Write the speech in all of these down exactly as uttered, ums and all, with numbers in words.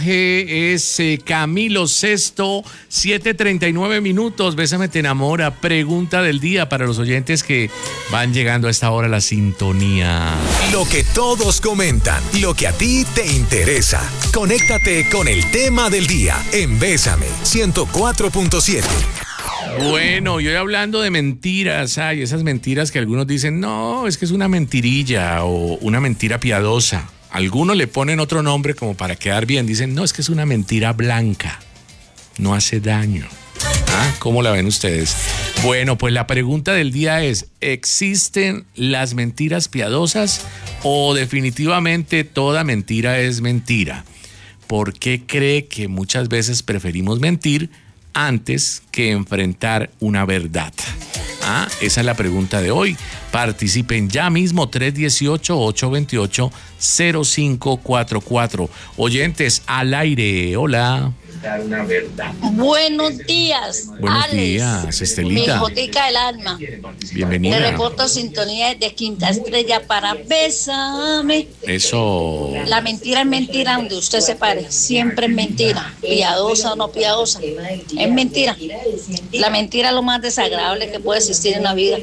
Es eh, Camilo Sesto, siete treinta y nueve minutos. Bésame, te enamora. Pregunta del día para los oyentes que van llegando a esta hora a la sintonía. Lo que todos comentan, lo que a ti te interesa. Conéctate con el tema del día en Bésame ciento cuatro punto siete. Bueno, yo hablando de mentiras, hay esas mentiras que algunos dicen, no, es que es una mentirilla o una mentira piadosa. Algunos le ponen otro nombre como para quedar bien. Dicen, no, es que es una mentira blanca. No hace daño. ¿Ah? ¿Cómo la ven ustedes? Bueno, pues la pregunta del día es, ¿existen las mentiras piadosas o definitivamente toda mentira es mentira? ¿Por qué cree que muchas veces preferimos mentir antes que enfrentar una verdad? Ah, esa es la pregunta de hoy. Participen ya mismo, tres uno ocho, ocho dos ocho, cero cinco cuatro cuatro. Oyentes al aire, hola. Una verdad. Buenos días. Buenos Alex, días, Estelita. Mi jotica del alma. Bienvenida. Le reporto sintonía de Quinta Estrella para Bésame. Eso. La mentira es mentira donde usted se pare. Siempre es mentira. Piadosa o no piadosa. Es mentira. La mentira es lo más desagradable que puede existir en la vida.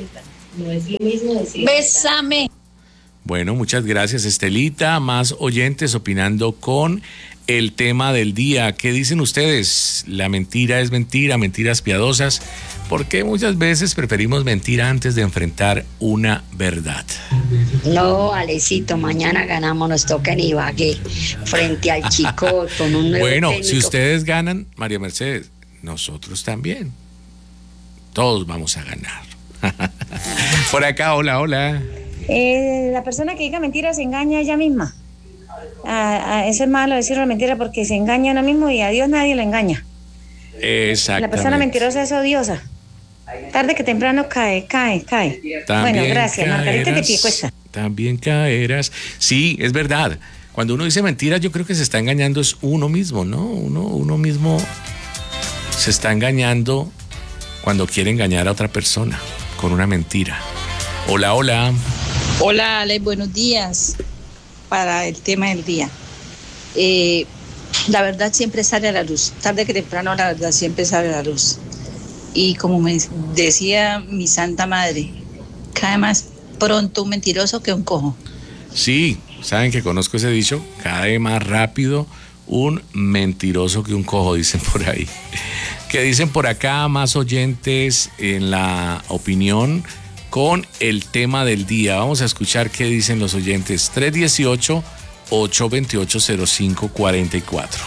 Bésame. Bueno, muchas gracias, Estelita. Más oyentes opinando con el tema del día. ¿Qué dicen ustedes? ¿La mentira es mentira? ¿Mentiras piadosas? ¿Por qué muchas veces preferimos mentir antes de enfrentar una verdad? No, Alecito, mañana ganamos, nos toca en Ibagué, frente al Chico, con un nuevo Bueno, técnico. si ustedes ganan, María Mercedes, nosotros también. Todos vamos a ganar. Por acá, hola, hola. Eh, la persona que diga mentira se engaña a ella misma. Ah, ah, eso es malo decir la mentira porque se engaña a uno mismo y a Dios nadie lo engaña. Exactamente. La persona mentirosa es odiosa. Tarde que temprano cae, cae, cae. También bueno, gracias, Margarita de Piecuesta. También caerás. Sí, es verdad. Cuando uno dice mentiras, yo creo que se está engañando es uno mismo, ¿no? Uno, uno mismo se está engañando cuando quiere engañar a otra persona con una mentira. Hola, hola. Hola, Alex, buenos días. Para el tema del día. Eh, la verdad siempre sale a la luz. Tarde que temprano la verdad siempre sale a la luz. Y como me decía mi santa madre, cae más pronto un mentiroso que un cojo. Sí, saben que conozco ese dicho, cae más rápido un mentiroso que un cojo, dicen por ahí. Que dicen por acá más oyentes en la opinión con el tema del día. Vamos a escuchar qué dicen los oyentes. tres uno ocho, ocho dos ocho, cero cinco cuatro cuatro.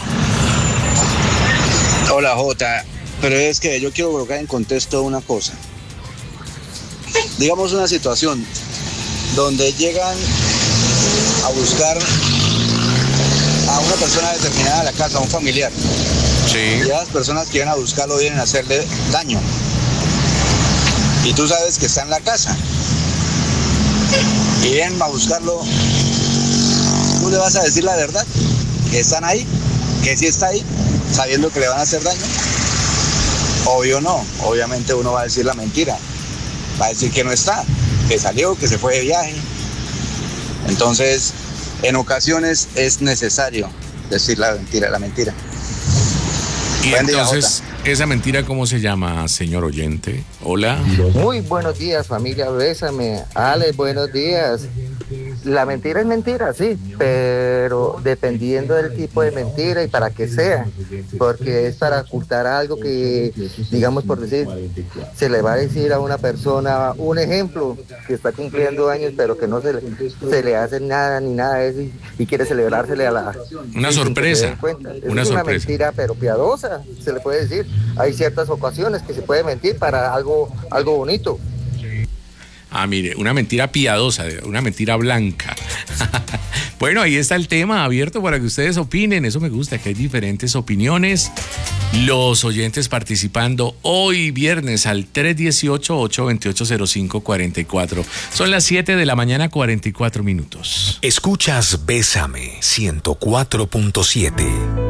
Hola, Jota. Pero es que yo quiero colocar en contexto una cosa. Digamos una situación donde llegan a buscar a una persona determinada a la casa, a un familiar. Sí. Y las personas que vienen a buscarlo vienen a hacerle daño. Y tú sabes que está en la casa. Y vienen a buscarlo. ¿Tú le vas a decir la verdad? Que están ahí, que sí está ahí, sabiendo que le van a hacer daño. Obvio no, obviamente uno va a decir la mentira. Va a decir que no está, que salió, que se fue de viaje. Entonces, en ocasiones es necesario decir la mentira, la mentira. Y Buen día, entonces, Jota. ¿esa mentira cómo se llama, señor oyente? Hola. Muy buenos días, familia Bésame. Ale, buenos días. La mentira es mentira, sí, pero dependiendo del tipo de mentira y para qué sea, porque es para ocultar algo que, digamos por decir, se le va a decir a una persona, un ejemplo, que está cumpliendo años, pero que no se le, se le hace nada ni nada de eso y, y quiere celebrársele a la... Una sorpresa, Es una una sorpresa. mentira, pero piadosa, se le puede decir. Hay ciertas ocasiones que se puede mentir para algo, algo bonito. Ah, mire, una mentira piadosa, una mentira blanca. Bueno, ahí está el tema abierto para que ustedes opinen. Eso me gusta, que hay diferentes opiniones. Los oyentes participando hoy viernes al tres uno ocho, ocho dos ocho, cero cinco cuatro cuatro. Son las siete de la mañana, cuarenta y cuatro minutos. Escuchas Bésame ciento cuatro punto siete.